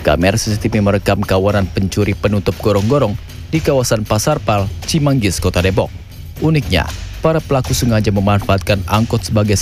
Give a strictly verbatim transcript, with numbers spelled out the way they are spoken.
Kamera C C T V merekam kawanan pencuri penutup gorong-gorong di kawasan Pasar Pal, Cimanggis, Kota Depok. Uniknya, para pelaku sengaja memanfaatkan angkot sebagai